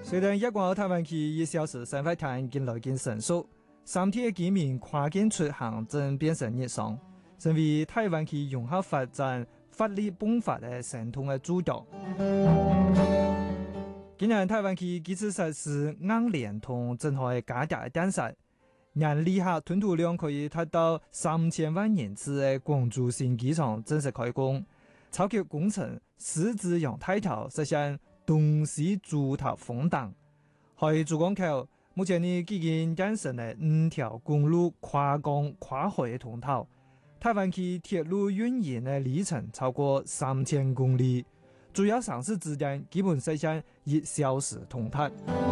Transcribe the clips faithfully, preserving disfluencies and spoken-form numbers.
雖然一港澳大灣區以小時生活態近來見成熟，三天嘅居民跨境出行正變成日常，成為大灣區融合發展發力迸發嘅成功嘅主導。今年大灣區基礎設施硬聯通正係加大嘅彈勢，年旅客吞吐量可以達到三千萬人次嘅廣州新機場正式開工，超級工程獅子洋大橋實現東西主塔封檔，喺珠江口目前呢基建建成嘅五條公路跨江跨海嘅通道，大灣區鐵路運營嘅里程超過三千公里，主要城市之間基本實現一小時通達。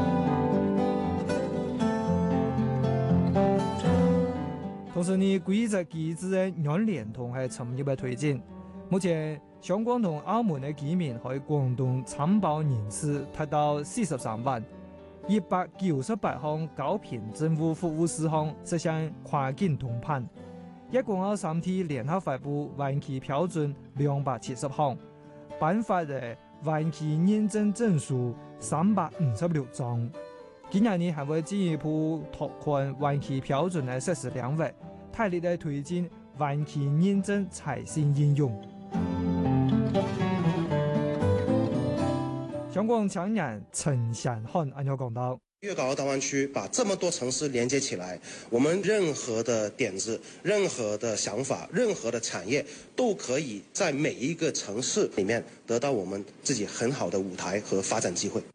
同時呢，規則機制嘅軟聯通係深入嘅推進，目前香港同澳門嘅居民喺廣東參保人次達到四十三萬，一百九十八項高頻政務服務事項實現跨境通辦，一港澳三地聯合發布灣區標準兩百七十項，頒發嘅灣區認證證書三百五十六張。今年呢還會進一步拓寬灣區標準嘅實施領域，大力地推進灣區認證財政應用。香港青年陳祥漢按照講到， 粵港澳大灣區把這麼多城市連接起來，我們任何的點子、任何的想法、任何的產業，都可以在每一個城市裏面得到我們自己很好的舞台和發展機會。